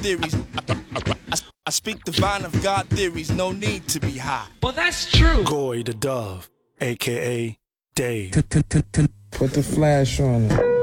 theories. I speak divine of God theories, no need to be high. Well, that's true. Goy the Dove, a.k.a. Dave. Put the flash on it.